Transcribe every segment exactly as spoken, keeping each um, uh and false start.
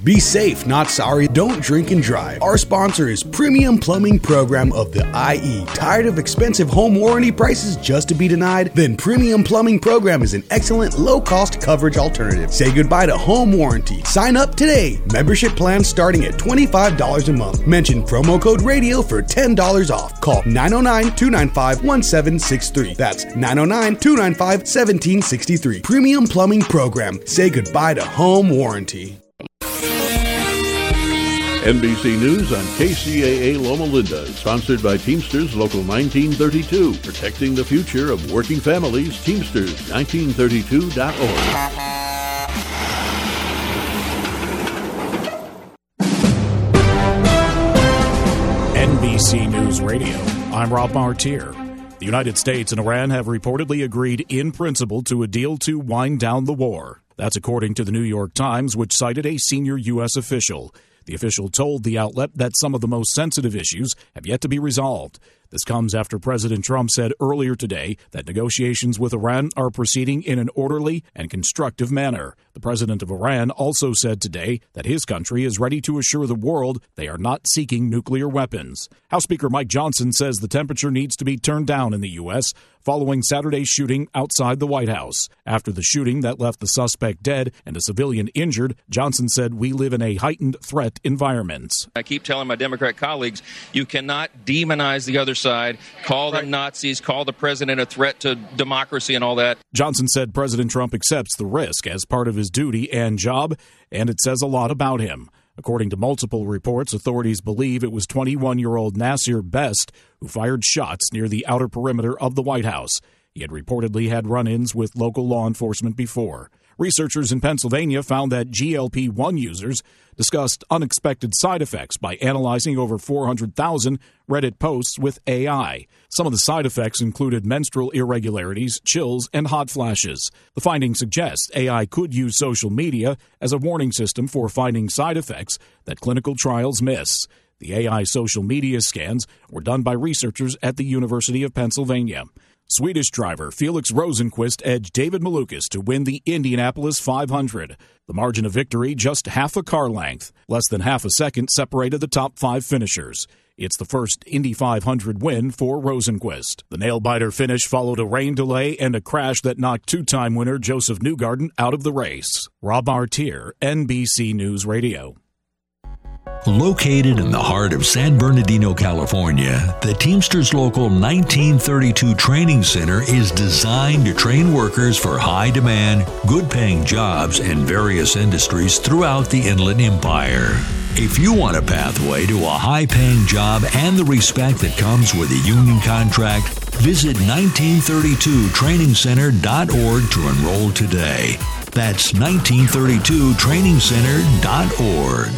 Be safe, not sorry. Don't drink and drive. Our sponsor is Premium Plumbing Program of the I E. Tired of expensive home warranty prices just to be denied? Then Premium Plumbing Program is an excellent low-cost coverage alternative. Say goodbye to home warranty. Sign up today. Membership plans starting at twenty-five dollars a month. Mention promo code radio for ten dollars off. Call nine oh nine, two nine five, one seven six three. That's nine oh nine, two nine five, one seven six three. Premium Plumbing Program. Say goodbye to home warranty. N B C News on K C A A Loma Linda, sponsored by Teamsters Local nineteen thirty-two, protecting the future of working families. Teamsters nineteen thirty-two dot org. N B C News Radio, I'm Rob Martier. The United States and Iran have reportedly agreed in principle to a deal to wind down the war. That's according to the New York Times, which cited a senior U S official. The official told the outlet that some of the most sensitive issues have yet to be resolved. This comes after President Trump said earlier today that negotiations with Iran are proceeding in an orderly and constructive manner. The president of Iran also said today that his country is ready to assure the world they are not seeking nuclear weapons. House Speaker Mike Johnson says the temperature needs to be turned down in the U S following Saturday's shooting outside the White House. After the shooting that left the suspect dead and a civilian injured, Johnson said we live in a heightened threat environment. I keep telling my Democrat colleagues, you cannot demonize the other side, call them Nazis, call the president a threat to democracy and all that. Johnson said President Trump accepts the risk as part of his duty and job, and it says a lot about him. According to multiple reports, authorities believe it was twenty-one-year-old Nasir Best who fired shots near the outer perimeter of the White House. He had reportedly had run-ins with local law enforcement before. Researchers in Pennsylvania found that G L P one users discussed unexpected side effects by analyzing over four hundred thousand Reddit posts with A I. Some of the side effects included menstrual irregularities, chills, and hot flashes. The findings suggest A I could use social media as a warning system for finding side effects that clinical trials miss. The A I social media scans were done by researchers at the University of Pennsylvania. Swedish driver Felix Rosenqvist edged David Malukas to win the Indianapolis five hundred. The margin of victory just half a car length. Less than half a second separated the top five finishers. It's the first Indy five hundred win for Rosenqvist. The nail-biter finish followed a rain delay and a crash that knocked two-time winner Joseph Newgarden out of the race. Rob Artier, N B C News Radio. Located in the heart of San Bernardino, California, the Teamsters Local nineteen thirty-two Training Center is designed to train workers for high-demand, good-paying jobs in various industries throughout the Inland Empire. If you want a pathway to a high-paying job and the respect that comes with a union contract, visit nineteen thirty-two training center dot org to enroll today. That's nineteen thirty-two training center dot org.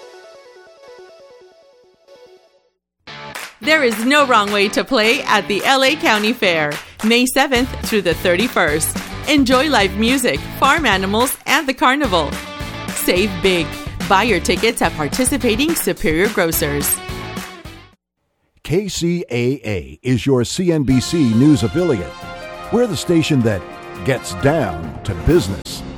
There is no wrong way to play at the L A County Fair, May seventh through the thirty-first. Enjoy live music, farm animals, and the carnival. Save big. Buy your tickets at participating Superior Grocers. K C A A is your C N B C News affiliate. We're the station that gets down to business.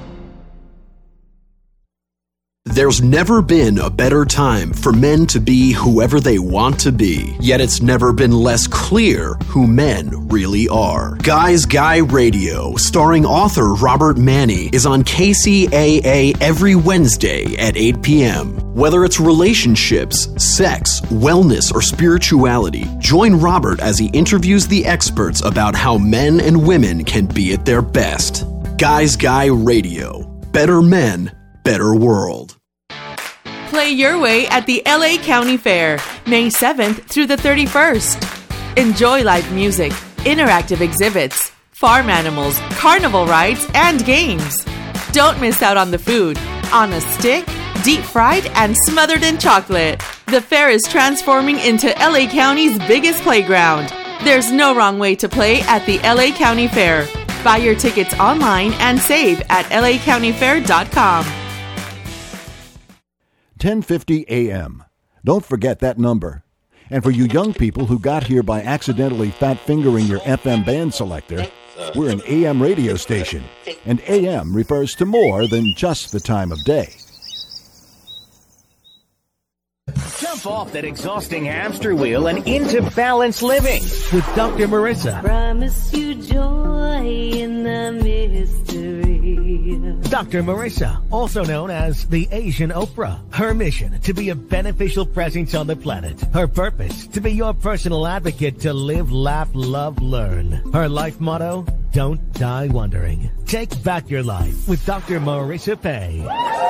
There's never been a better time for men to be whoever they want to be. Yet it's never been less clear who men really are. Guys Guy Radio, starring author Robert Manni, is on K C A A every Wednesday at eight p.m. Whether it's relationships, sex, wellness, or spirituality, join Robert as he interviews the experts about how men and women can be at their best. Guys Guy Radio. Better men, better world. Play your way at the L A County Fair, May seventh through the thirty-first. Enjoy live music, interactive exhibits, farm animals, carnival rides, and games. Don't miss out on the food. On a stick, deep fried, and smothered in chocolate. The fair is transforming into L A County's biggest playground. There's no wrong way to play at the L A County Fair. Buy your tickets online and save at L A county fair dot com. ten fifty a.m. Don't forget that number. And for you young people who got here by accidentally fat-fingering your F M band selector, we're an A M radio station, and A M refers to more than just the time of day. off that exhausting hamster wheel and into balanced living with Doctor Marissa. Promise you joy in the mystery. Doctor Marissa, also known as the Asian Oprah. Her mission, to be a beneficial presence on the planet. Her purpose, to be your personal advocate to live, laugh, love, learn. Her life motto, don't die wondering. Take back your life with Doctor Marissa Pay.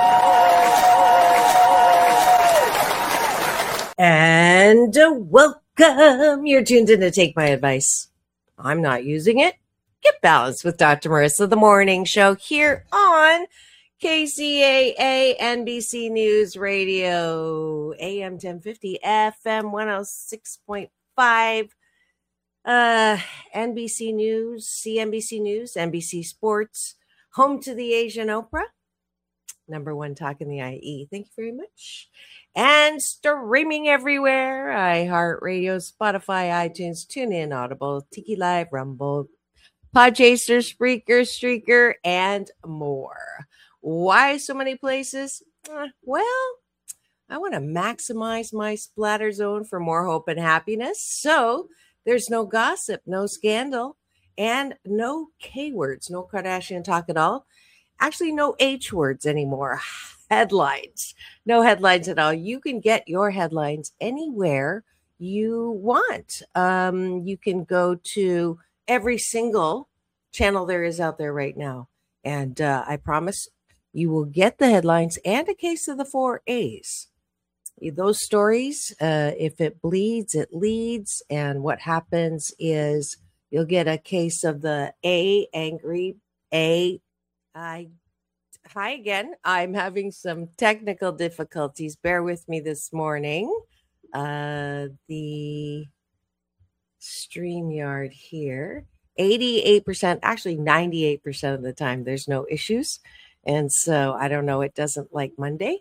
And uh, welcome. You're tuned in to Take My Advice. I'm not using it. Get balanced with Doctor Marissa, the morning show here on K C A A N B C News Radio, A M ten fifty, F M one oh six point five, uh, N B C News, C N B C News, N B C Sports, home to the Asian Oprah, number one talk in the I E. Thank you very much. And streaming everywhere, iHeartRadio, Spotify, iTunes, TuneIn, Audible, Tiki Live, Rumble, Podchaser, Spreaker, Streaker, and more. Why so many places? Uh, well, I want to maximize my splatter zone for more hope and happiness. So there's no gossip, no scandal, and no K words, no Kardashian talk at all. Actually, no H words anymore. Headlines. No headlines at all. You can get your headlines anywhere you want. Um, you can go to every single channel there is out there right now. And uh, I promise you will get the headlines and a case of the four A's. Those stories, uh, if it bleeds, it leads. And what happens is you'll get a case of the A, angry, A, I. Hi again. I'm having some technical difficulties. Bear with me this morning. Uh, the StreamYard here, eighty-eight percent, actually ninety-eight percent of the time, there's no issues. And so I don't know, it doesn't like Monday.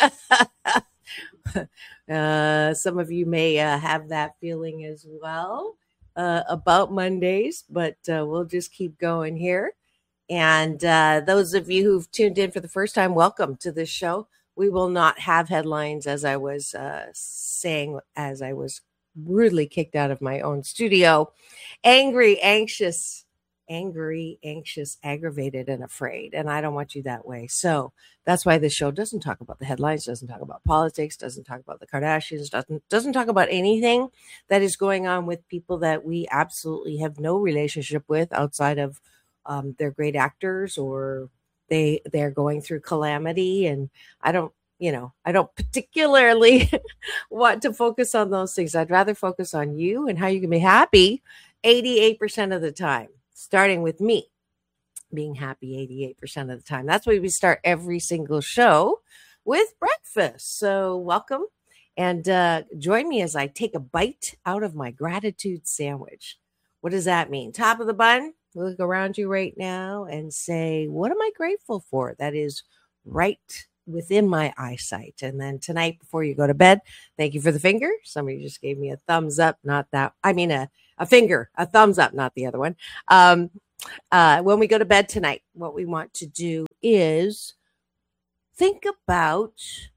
uh, some of you may uh, have that feeling as well uh, about Mondays, but uh, we'll just keep going here. And uh, those of you who've tuned in for the first time, welcome to this show. We will not have headlines, as I was uh, saying, as I was rudely kicked out of my own studio. Angry, anxious, angry, anxious, aggravated, and afraid. And I don't want you that way. So that's why this show doesn't talk about the headlines, doesn't talk about politics, doesn't talk about the Kardashians, doesn't, doesn't talk about anything that is going on with people that we absolutely have no relationship with outside of Um, they're great actors, or they they're going through calamity, and I don't, you know, I don't particularly want to focus on those things. I'd rather focus on you and how you can be happy eighty-eight percent of the time, starting with me being happy eighty-eight percent of the time. That's why we start every single show with breakfast. So welcome, and uh, join me as I take a bite out of my gratitude sandwich. What does that mean? Top of the bun. Look around you right now and say, what am I grateful for? That is right within my eyesight. And then tonight, before you go to bed, thank you for the finger. Somebody just gave me a thumbs up, not that. I mean, a, a finger, a thumbs up, not the other one. Um, uh, when we go to bed tonight, what we want to do is think about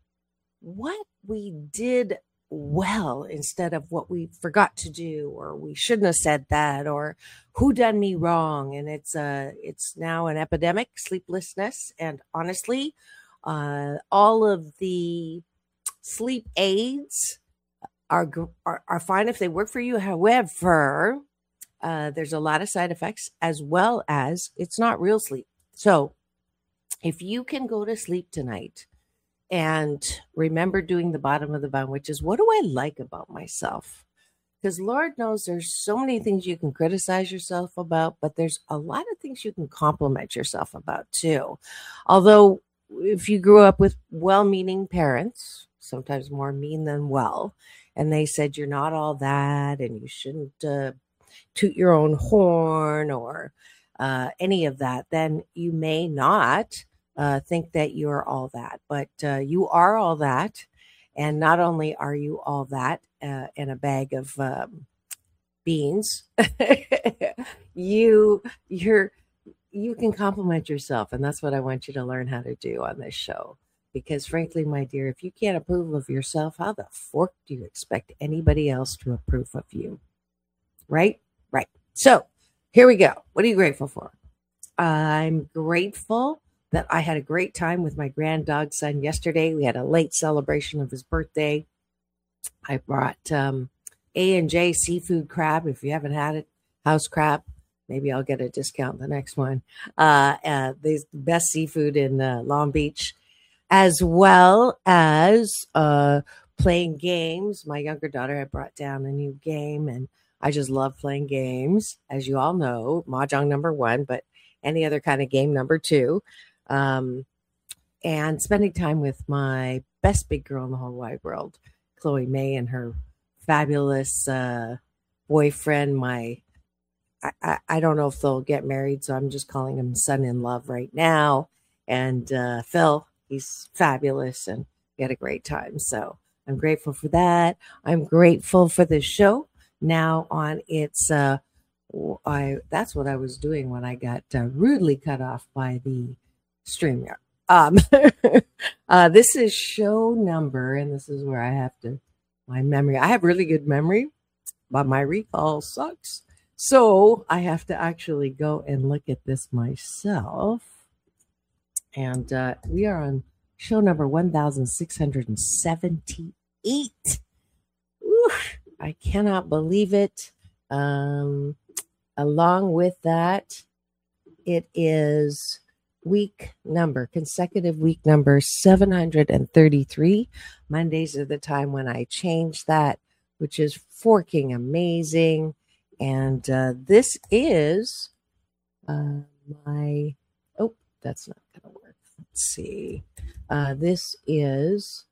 what we did well instead of what we forgot to do, or we shouldn't have said that, or who done me wrong. And it's uh it's now an epidemic, sleeplessness. And honestly, uh all of the sleep aids are are, are fine if they work for you. However, uh there's a lot of side effects, as well as it's not real sleep. So if you can go to sleep tonight and remember doing the bottom of the bun, which is, what do I like about myself? Because Lord knows there's so many things you can criticize yourself about, but there's a lot of things you can compliment yourself about too. Although if you grew up with well-meaning parents, sometimes more mean than well, and they said you're not all that and you shouldn't uh, toot your own horn or uh, any of that, then you may not Uh, think that you're all that, but uh, you are all that. And not only are you all that uh, in a bag of um, beans, you you're you can compliment yourself, and that's what I want you to learn how to do on this show. Because frankly, my dear, if you can't approve of yourself, how the fork do you expect anybody else to approve of you? Right? Right. So here we go. What are you grateful for? I'm grateful that I had a great time with my grand dog son yesterday. We had a late celebration of his birthday. I brought um, A and J seafood crab. If you haven't had it, house crab. Maybe I'll get a discount the next one. Uh, uh, the best seafood in uh, Long Beach, as well as uh, playing games. My younger daughter had brought down a new game, and I just love playing games. As you all know, Mahjong number one, but any other kind of game number two. Um, and spending time with my best big girl in the whole wide world, Chloe May, and her fabulous uh, boyfriend, my I, I, I don't know if they'll get married, so I'm just calling him son-in-love right now. And uh, Phil, he's fabulous, and we had a great time. So I'm grateful for that. I'm grateful for the show now on its, uh, I that's what I was doing when I got uh, rudely cut off by the StreamYard. Um, uh, this is show number, and this is where I have to, my memory, I have really good memory, but my recall sucks. So I have to actually go and look at this myself. And uh, we are on show number one thousand six hundred seventy-eight. Ooh, I cannot believe it. Um, along with that, it is week number, consecutive week number seven hundred thirty-three. Mondays are the time when I change that, which is forking amazing. And uh, this is uh, my, oh, that's not going to work. Let's see. Uh, this is,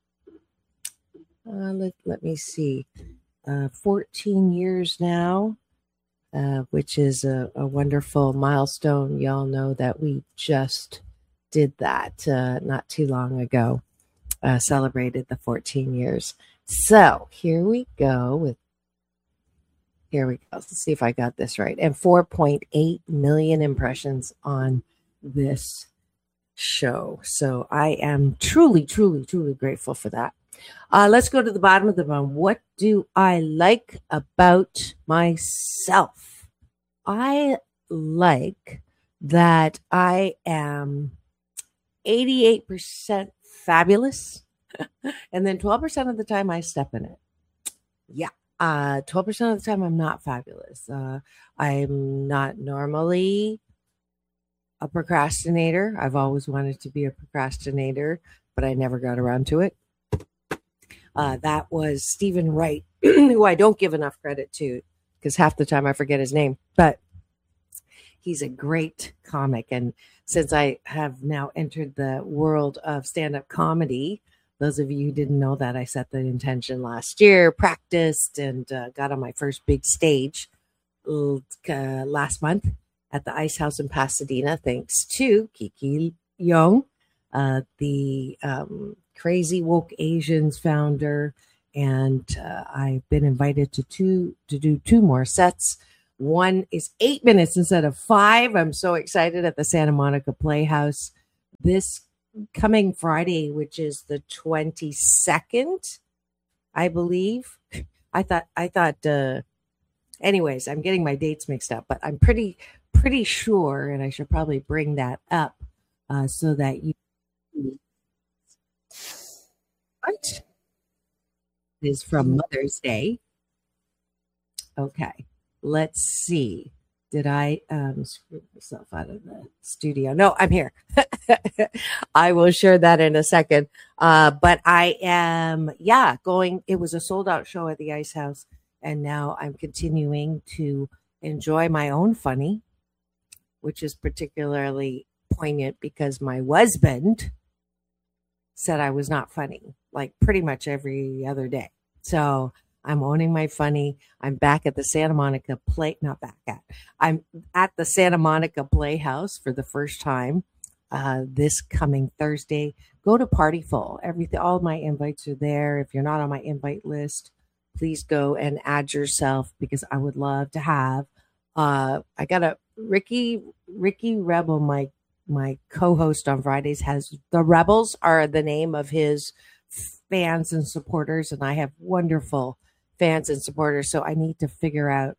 uh, let, let me see, uh, fourteen years now, uh, which is a, a wonderful milestone. Y'all know that we just did that uh, not too long ago, uh, celebrated the fourteen years. So here we go with Here we go. Let's see if I got this right. And four point eight million impressions on this show. So I am truly, truly, truly grateful for that. Uh, let's go to the bottom of the bone. What do I like about myself? I like that I am eighty-eight percent fabulous. And then twelve percent of the time I step in it. Yeah. Uh, twelve percent of the time I'm not fabulous. Uh, I'm not normally a procrastinator. I've always wanted to be a procrastinator, but I never got around to it. Uh, that was Stephen Wright, who I don't give enough credit to because half the time I forget his name, but he's a great comic. And since I have now entered the world of stand-up comedy, those of you who didn't know that, I set the intention last year, practiced, and uh, got on my first big stage uh, last month at the Ice House in Pasadena, thanks to Kiki Young, uh, the um, Crazy Woke Asians founder. And uh, I've been invited to two to do two more sets. One is eight minutes instead of five. I'm so excited at the Santa Monica Playhouse this coming Friday, which is the twenty-second, I believe. I thought, I thought, uh, anyways, I'm getting my dates mixed up, but I'm pretty, pretty sure, and I should probably bring that up uh, so that you, what? Is from Mother's Day. Okay, let's see. Did I um, screw myself out of the studio? No, I'm here. I will share that in a second. Uh, but I am, yeah, going. It was a sold out show at the Ice House. And now I'm continuing to enjoy my own funny, which is particularly poignant because my husband said I was not funny, like pretty much every other day. So I'm owning my funny. I'm back at the Santa Monica play, not back at, I'm at the Santa Monica Playhouse for the first time uh, this coming Thursday. Go to Partyful. Everything, all my invites are there. If you're not on my invite list, please go and add yourself because I would love to have, uh, I got a Ricky, Ricky Rebel, my my co-host on Fridays, has the Rebels are the name of his fans and supporters, and I have wonderful fans and supporters. So I need to figure out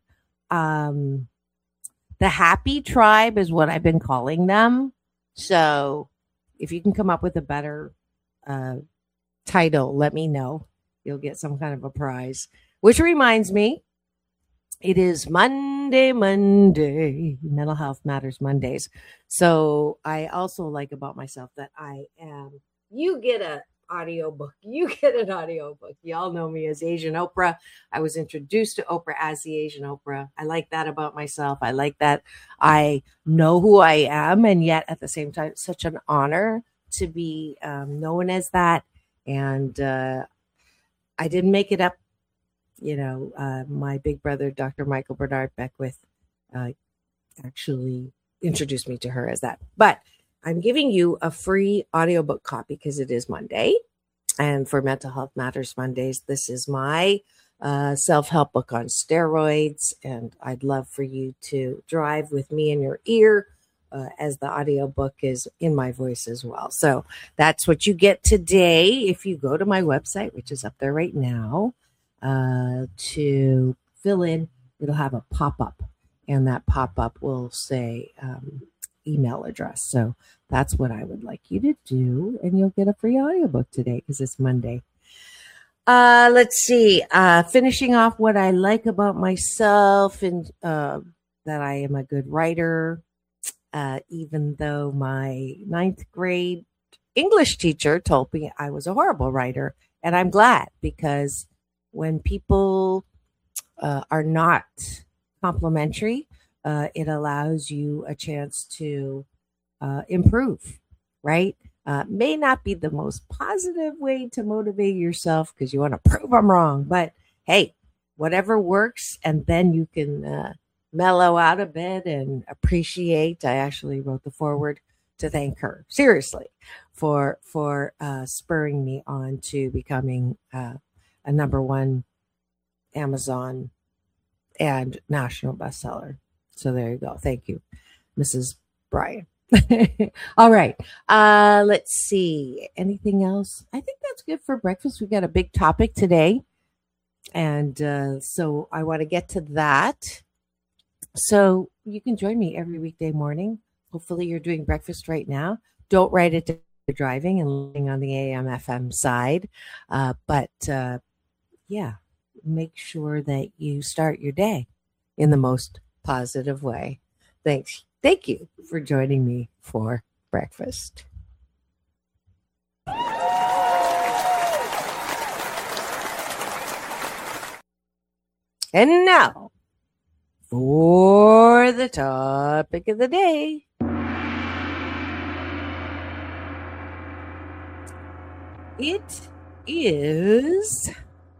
um, the Happy Tribe is what I've been calling them. So if you can come up with a better uh, title, let me know. You'll get some kind of a prize. Which reminds me, it is Monday, Monday, Mental Health Matters Mondays. So I also like about myself that I am, you get a audio book. You get an audio book. Y'all know me as Asian Oprah. I was introduced to Oprah as the Asian Oprah. I like that about myself. I like that I know who I am, and yet at the same time, such an honor to be um, known as that. And uh, I didn't make it up. You know, uh, my big brother, Doctor Michael Bernard Beckwith, uh, actually introduced me to her as that. But I'm giving you a free audiobook copy because it is Monday. And for Mental Health Matters Mondays, this is my uh, self-help book on steroids. And I'd love for you to drive with me in your ear uh, as the audiobook is in my voice as well. So that's what you get today if you go to my website, which is up there right now. Uh, to fill in, it'll have a pop-up, and that pop-up will say um, email address. So that's what I would like you to do, and you'll get a free audiobook today because it's Monday. Uh, let's see. Uh, finishing off what I like about myself, and uh, that I am a good writer, uh, even though my ninth grade English teacher told me I was a horrible writer, and I'm glad, because when people uh, are not complimentary, uh, it allows you a chance to uh, improve, right? Uh, may not be the most positive way to motivate yourself because you want to prove them wrong. But hey, whatever works, and then you can uh, mellow out a bit and appreciate. I actually wrote the foreword to thank her, seriously, for, for uh, spurring me on to becoming uh, a number one Amazon and national bestseller. So there you go. Thank you, Missus Bryan. All right. Uh, let's see. Anything else? I think that's good for breakfast. We've got a big topic today. And uh, so I want to get to that. So you can join me every weekday morning. Hopefully you're doing breakfast right now. Don't write it to driving and living on the A M F M side. Uh, but uh, yeah, make sure that you start your day in the most positive way. Thanks. Thank you for joining me for breakfast. And now for the topic of the day. It is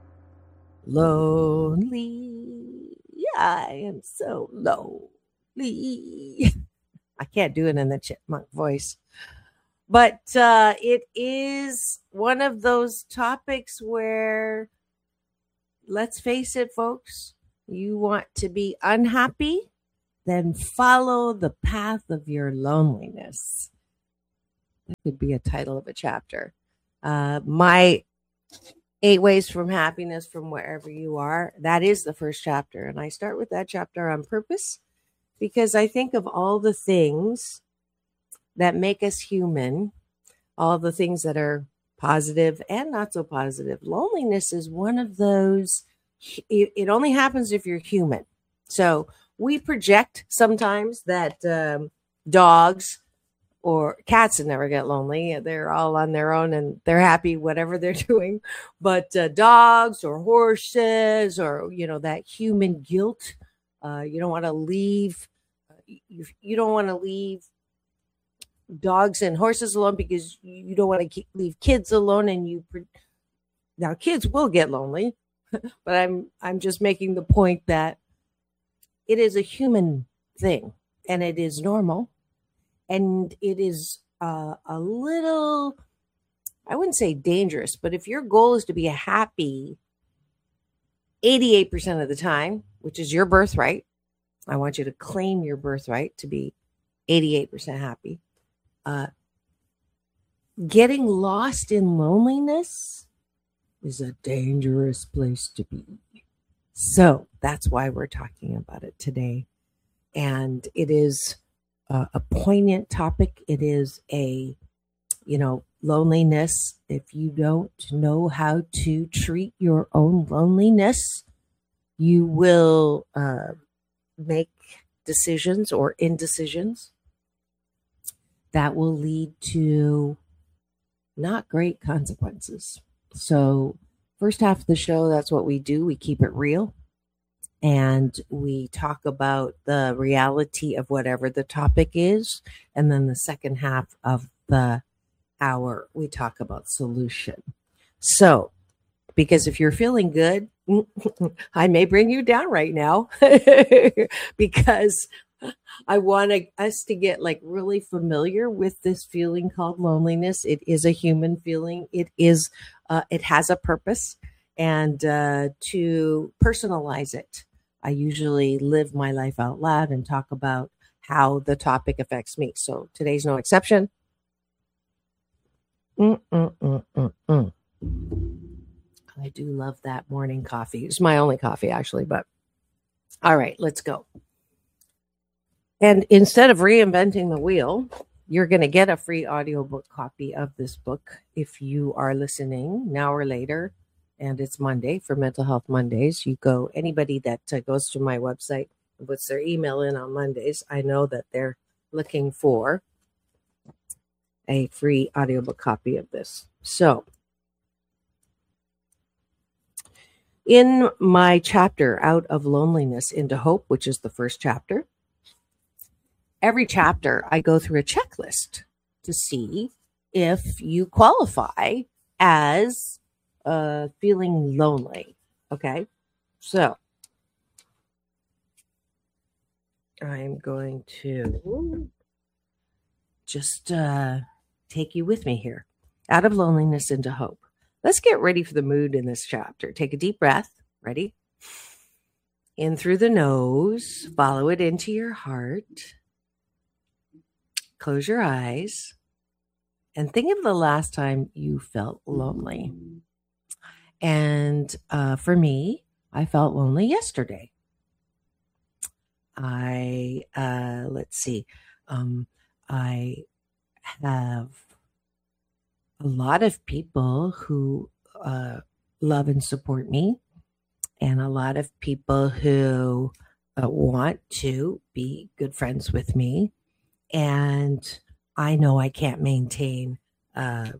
lonely. I am so lonely. I can't do it in the chipmunk voice. But uh, it is one of those topics where, let's face it, folks, you want to be unhappy, then follow the path of your loneliness. That could be a title of a chapter. Uh, my Eight Ways from Happiness from Wherever You Are. That is the first chapter. And I start with that chapter on purpose because I think of all the things that make us human, all the things that are positive and not so positive. Loneliness is one of those. It, it only happens if you're human. So we project sometimes that um, dogs or cats never get lonely. They're all on their own and they're happy, whatever they're doing. But uh, dogs or horses or, you know, that human guilt, uh, you don't want to leave. You, you don't want to leave dogs and horses alone because you don't want to leave kids alone. And you, now kids will get lonely, but I'm, I'm just making the point that it is a human thing and it is normal. And it is uh, a little, I wouldn't say dangerous, but if your goal is to be happy eighty-eight percent of the time, which is your birthright, I want you to claim your birthright to be eighty-eight percent happy. uh, getting lost in loneliness is a dangerous place to be. So that's why we're talking about it today. And it is uh, a poignant topic. It is a, you know, loneliness. If you don't know how to treat your own loneliness, you will uh, make decisions or indecisions that will lead to not great consequences. So first half of the show, that's what we do. We keep it real. And we talk about the reality of whatever the topic is. And then the second half of the hour, we talk about solution. So, because if you're feeling good, I may bring you down right now because I want us to get like really familiar with this feeling called loneliness. It is a human feeling. It is, uh, it has a purpose, and uh, to personalize it, I usually live my life out loud and talk about how the topic affects me. So today's no exception. Mm, mm, mm, mm, mm. I do love that morning coffee. It's my only coffee, actually, but all right, let's go. And instead of reinventing the wheel, you're going to get a free audiobook copy of this book if you are listening now or later. And it's Monday for Mental Health Mondays. You go, anybody that uh, goes to my website and puts their email in on Mondays, I know that they're looking for a free audiobook copy of this. So in my chapter, Out of Loneliness into Hope, which is the first chapter, every chapter I go through a checklist to see if you qualify as uh, feeling lonely. Okay, so I'm going to just uh, take you with me here. Out of loneliness into hope. Let's get ready for the mood in this chapter. Take a deep breath. Ready? In through the nose. Follow it into your heart. Close your eyes. And think of the last time you felt lonely. And uh, for me, I felt lonely yesterday. I, uh, let's see, um, I have a lot of people who uh, love and support me, and a lot of people who uh, want to be good friends with me. And I know I can't maintain uh,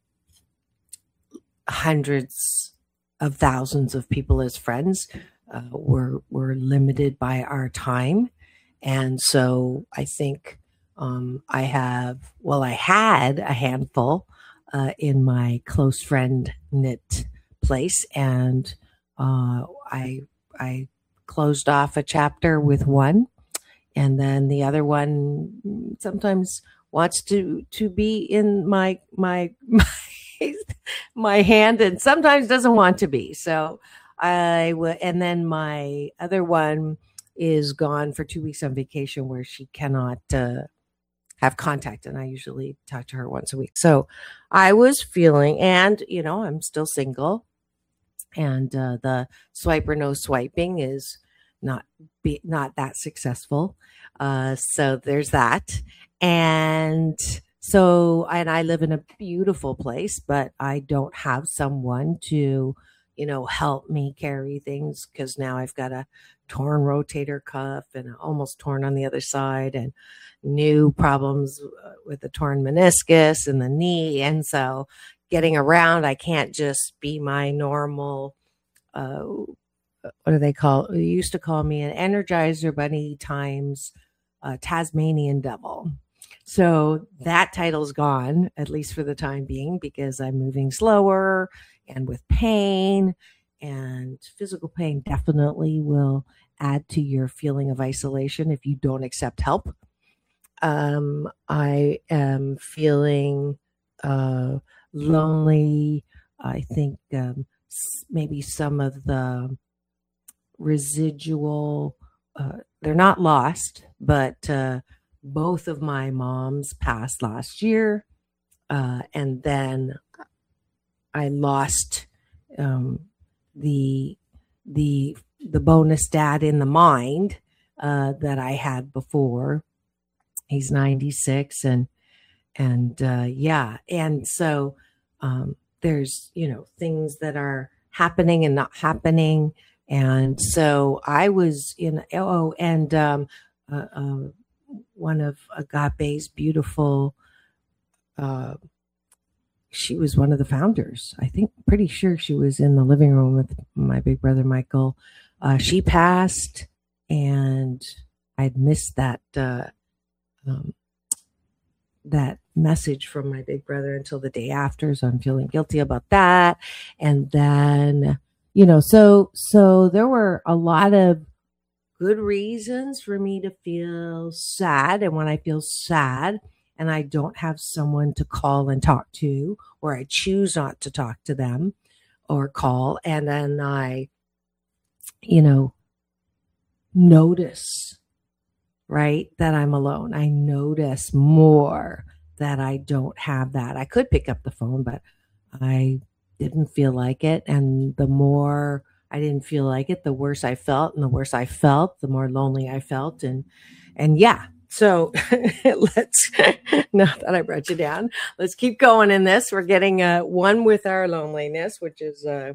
hundreds of thousands of people as friends. Uh, we're, we're limited by our time. And so I think um, I have, well, I had a handful uh, in my close friend knit place. And uh, I, I closed off a chapter with one. And then the other one sometimes wants to, to be in my, my, my, my hand, and sometimes doesn't want to be. So I would, and then my other one is gone for two weeks on vacation where she cannot uh, have contact. And I usually talk to her once a week. So I was feeling, and, you know, I'm still single, and uh, the swipe or no swiping is not be not that successful. Uh, so there's that. And so, and I live in a beautiful place, but I don't have someone to, you know, help me carry things, because now I've got a torn rotator cuff and almost torn on the other side, and new problems with the torn meniscus and the knee. And so getting around, I can't just be my normal, uh, what do they call, they used to call me an Energizer Bunny times uh, Tasmanian Devil. So that title's gone, at least for the time being, because I'm moving slower and with pain, and physical pain definitely will add to your feeling of isolation if you don't accept help. Um, I am feeling uh, lonely. I think um, maybe some of the residual, uh, they're not lost, but uh, both of my moms passed last year. Uh, and then I lost um, the the the bonus dad in the mind uh, that I had before. He's ninety-six, and and uh, yeah, and so um, there's you know things that are happening and not happening, and so I was in oh and um, uh, uh, one of Agape's beautiful. Uh, she was one of the founders. I think, pretty sure she was in the living room with my big brother Michael. Uh, she passed, and I'd missed that uh, um, that message from my big brother until the day after. So I'm feeling guilty about that. And then, you know, so so there were a lot of good reasons for me to feel sad. And when I feel sad, and I don't have someone to call and talk to, or I choose not to talk to them or call, and then I, you know, notice, right, that I'm alone. I notice more that I don't have that. I could pick up the phone, but I didn't feel like it. And the more I didn't feel like it, the worse I felt. And the worse I felt, the more lonely I felt. And, and yeah. So let's, now that I brought you down, let's keep going in this. We're getting uh, one with our loneliness, which is uh,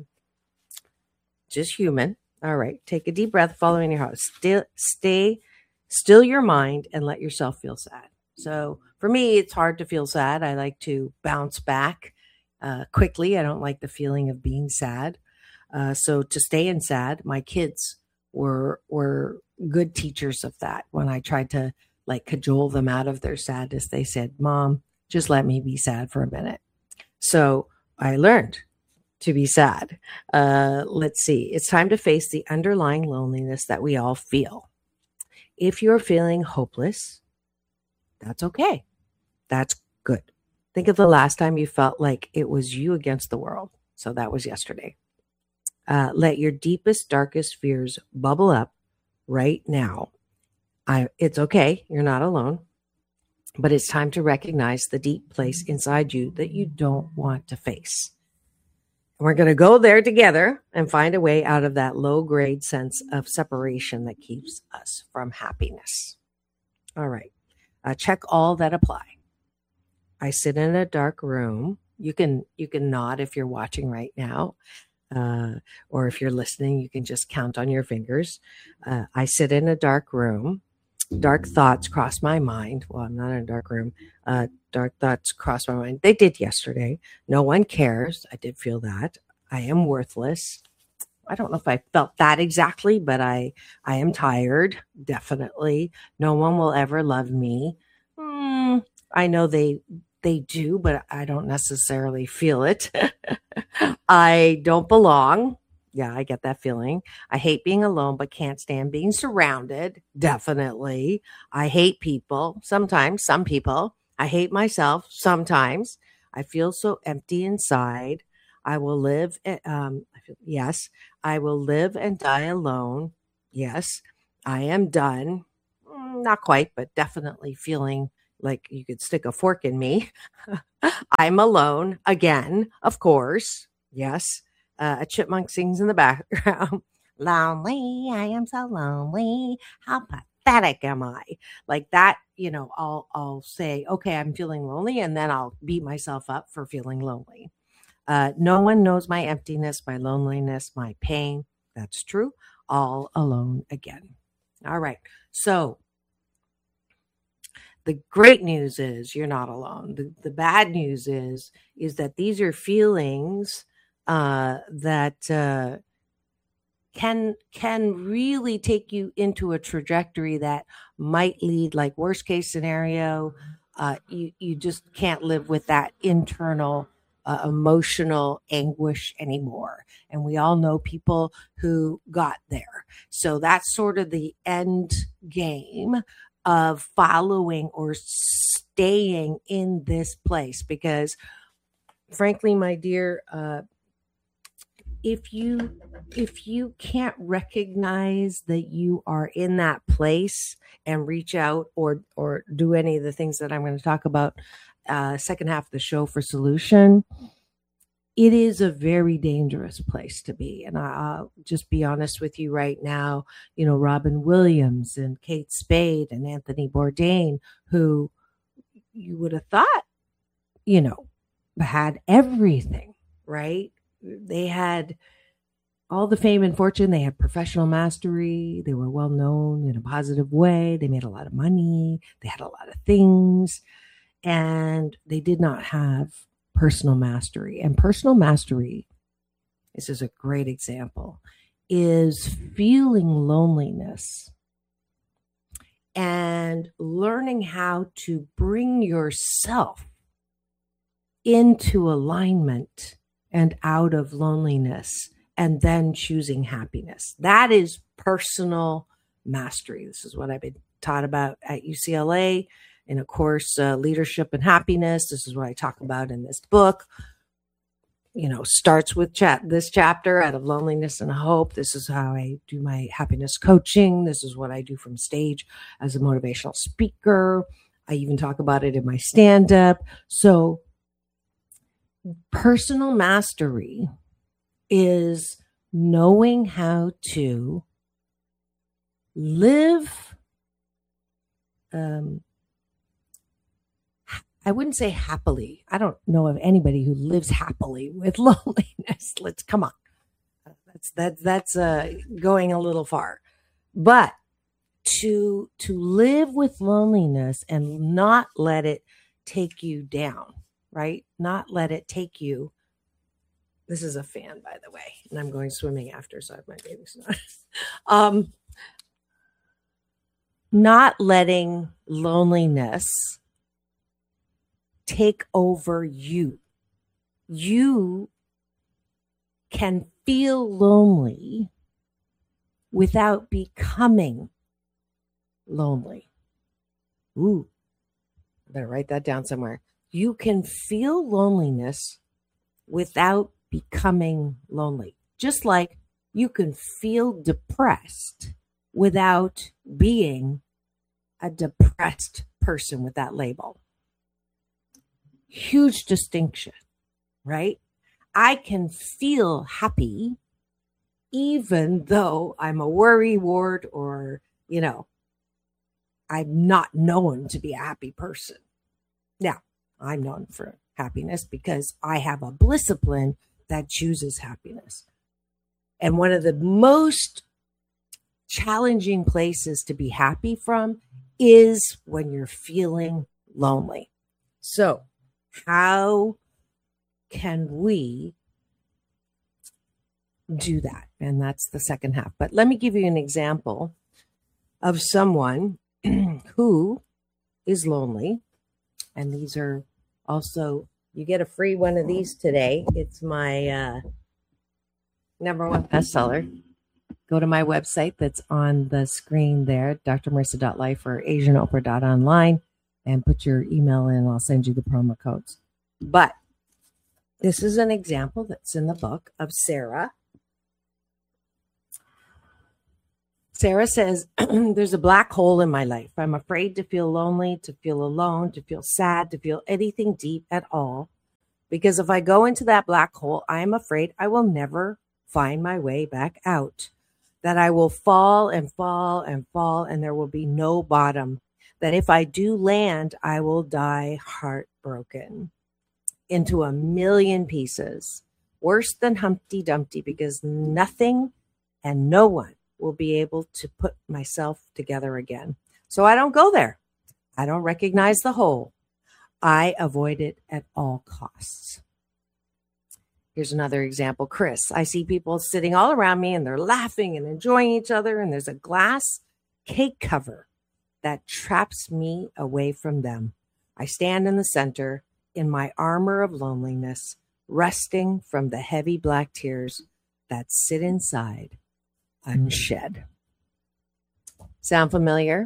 just human. All right. Take a deep breath, following your heart. Still, stay, still your mind, and let yourself feel sad. So for me, it's hard to feel sad. I like to bounce back uh, quickly. I don't like the feeling of being sad. Uh, so to stay in sad, my kids were were good teachers of that. When I tried to like cajole them out of their sadness, they said, "Mom, just let me be sad for a minute." So I learned to be sad. Uh, let's see. It's time to face the underlying loneliness that we all feel. If you're feeling hopeless, that's okay. That's good. Think of the last time you felt like it was you against the world. So that was yesterday. Uh, let your deepest, darkest fears bubble up right now. I, it's okay. You're not alone. But it's time to recognize the deep place inside you that you don't want to face. And we're going to go there together and find a way out of that low-grade sense of separation that keeps us from happiness. All right. Uh, check all that apply. I sit in a dark room. You can you can nod if you're watching right now. Uh, or if you're listening, you can just count on your fingers. Uh, I sit in a dark room. Dark thoughts cross my mind. Well, I'm not in a dark room. Uh, dark thoughts cross my mind. They did yesterday. No one cares. I did feel that. I am worthless. I don't know if I felt that exactly, but I, I am tired. Definitely. No one will ever love me. Mm, I know they They do, but I don't necessarily feel it. I don't belong. Yeah, I get that feeling. I hate being alone, but can't stand being surrounded. Definitely. I hate people. Sometimes, some people. I hate myself. Sometimes. I feel so empty inside. I will live. Um, yes, I will live and die alone. Yes, I am done. Not quite, but definitely feeling like you could stick a fork in me. I'm alone again, of course. Yes. Uh, a chipmunk sings in the background. Lonely, I am so lonely. How pathetic am I? Like that, you know, I'll I'll say, okay, I'm feeling lonely, and then I'll beat myself up for feeling lonely. Uh, no one knows my emptiness, my loneliness, my pain. That's true. All alone again. All right. So the great news is you're not alone. The, the bad news is, is that these are feelings uh, that uh, can can really take you into a trajectory that might lead, like worst case scenario, uh, you, you just can't live with that internal uh, emotional anguish anymore. And we all know people who got there. So that's sort of the end game of following or staying in this place. Because frankly, my dear, uh, if you if you can't recognize that you are in that place and reach out or or do any of the things that I'm going to talk about uh second half of the show for solution, it is a very dangerous place to be. And I'll just be honest with you right now, you know, Robin Williams and Kate Spade and Anthony Bourdain, who you would have thought, you know, had everything, right? They had all the fame and fortune. They had professional mastery. They were well known in a positive way. They made a lot of money. They had a lot of things. And they did not have personal mastery. And personal mastery, this is a great example, is feeling loneliness and learning how to bring yourself into alignment and out of loneliness, and then choosing happiness. That is personal mastery. This is what I've been taught about at U C L A in a course, uh, Leadership and Happiness. This is what I talk about in this book. You know, starts with chat this chapter, Out of Loneliness and Hope. This is how I do my happiness coaching. This is what I do from stage as a motivational speaker. I even talk about it in my stand-up. So personal mastery is knowing how to live, um, I wouldn't say happily. I don't know of anybody who lives happily with loneliness. Let's come on. That's that's that's uh, going a little far. But to to live with loneliness and not let it take you down, right? Not let it take you. This is a fan, by the way, and I'm going swimming after, so I have my baby snot. um, not letting loneliness take over you. You can feel lonely without becoming lonely. Ooh, I better write that down somewhere. You can feel loneliness without becoming lonely. Just like you can feel depressed without being a depressed person with that label. Huge distinction, right? I can feel happy even though I'm a worry wart or, you know, I'm not known to be a happy person. Now, I'm known for happiness because I have a discipline that chooses happiness. And one of the most challenging places to be happy from is when you're feeling lonely. So, how can we do that? And that's the second half. But let me give you an example of someone who is lonely. And these are also, you get a free one of these today. It's my uh, number one bestseller. Go to my website that's on the screen there, d r marissa dot life or asian oprah dot online. And put your email in, I'll send you the promo codes. But this is an example that's in the book of Sarah. Sarah says, there's a black hole in my life. I'm afraid to feel lonely, to feel alone, to feel sad, to feel anything deep at all. Because if I go into that black hole, I am afraid I will never find my way back out. That I will fall and fall and fall, and there will be no bottom. That if I do land, I will die heartbroken into a million pieces, worse than Humpty Dumpty, because nothing and no one will be able to put myself together again. So I don't go there. I don't recognize the hole. I avoid it at all costs. Here's another example. Chris, I see people sitting all around me and they're laughing and enjoying each other, and there's a glass cake cover that traps me away from them. I stand in the center in my armor of loneliness, resting from the heavy black tears that sit inside unshed. Sound familiar?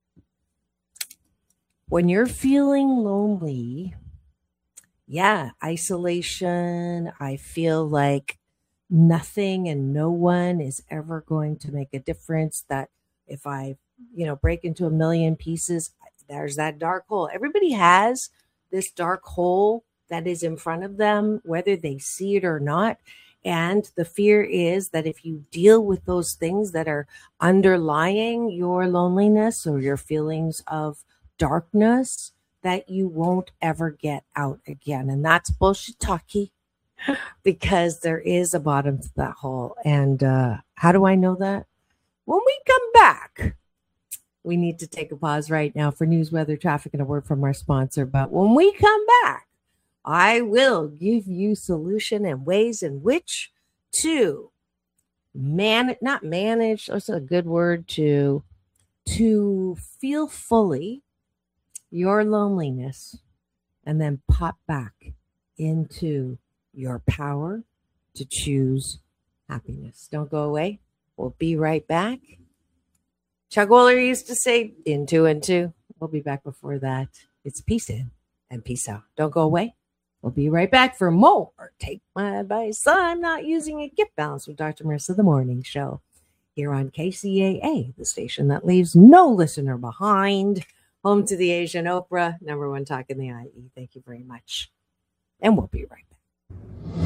When you're feeling lonely, yeah, isolation, I feel like nothing and no one is ever going to make a difference, that if I, you know, break into a million pieces, there's that dark hole. Everybody has this dark hole that is in front of them, whether they see it or not. And the fear is that if you deal with those things that are underlying your loneliness or your feelings of darkness, that you won't ever get out again. And that's bullshit talky, because there is a bottom to that hole. And uh, how do I know that? When we come back, we need to take a pause right now for news, weather, traffic, and a word from our sponsor. But when we come back, I will give you solution and ways in which to man, not manage, that's a good word, to, to feel fully your loneliness and then pop back into your power to choose happiness. Don't go away. We'll be right back. Chuck Woolery used to say, in two and two. We'll be back before that. It's peace in and peace out. Don't go away. We'll be right back for more. Take my advice. I'm not using a gift balance with Doctor Marissa, the morning show here on K C A A, the station that leaves no listener behind. Home to the Asian Oprah, number one talk in the I E. Thank you very much. And we'll be right back.